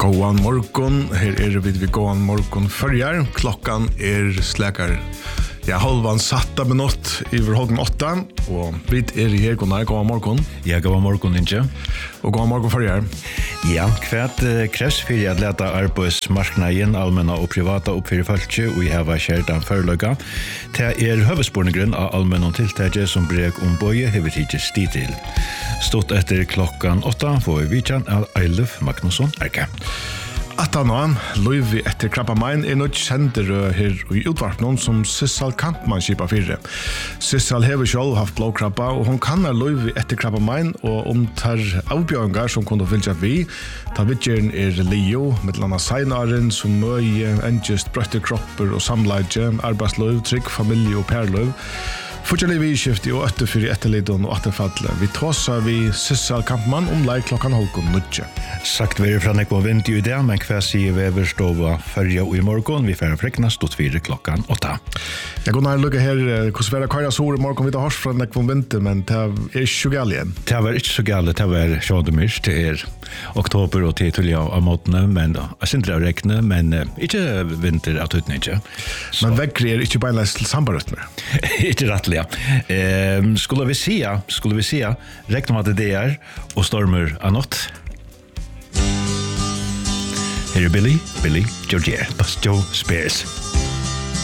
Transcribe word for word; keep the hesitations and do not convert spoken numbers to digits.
Gåan morgon, her er vi ved gåan morgon førjar. Klokkan er slækar. Ja, halvan satta minutt over halvan åtta, og vi er her, Gunnar, gåan morgon. Ja, gåan morgon, Inge. Og gåan morgon førjar. Ja, kvært uh, krevs fyrir at leta arbeidsmarknaden, allmenna og privata oppfyrir falskje, og i heva kjerdan førløyga. Det er høvespornegrunn av allmennom tiltaket som brek om bøye hever tidlig sti til. Stått etter klokkan åtta får vi vidtjan av Eiluf Magnusson Erke. Atanan, Løyvi etter krabbamein er nødt sender her i utvartnån som Sissal Kampmann skipa fyrre. Sissal hever selv haft blåkrabba, og hun kannar Løyvi etter krabbamein, og om tar avbjørngar som kunne fylgja vi, ta vidgjeren er Leo, mittlana seinaren som møye, engest, brøtte kropper og samleidje, arbeidsløyv, trygg, familie og perløyv. Fortsatt vi skifti og øtte fyrir etterlidon og etterfadle. Vi tåsa vi Sissal Kampmann om lei klokkan halvkom nudje. Sagt vi fra nekva vind i dag, men hva sier vi over stova førja og i morgon. Vi færre frekna stått fire klokkan åtta. Jeg går nær lukka her, hvordan vi er kajra sår i morgon, vi tar hors fra nekva vind, men det er ikke gale igjen. Det var ikke så gale, det var sjådemyrs, det er oktober og til tulja av måtene, men jeg synes det er rekne, men ikke vinter av tutten ikke. Men vekkri er ikke beinleis til sambarøtner. Ikke rettelig. Ja. Eh, skulle vi se, skulle vi se, räknar man att det är och stormar av något. Här är Billy, Billy Georgier, Joe Spears.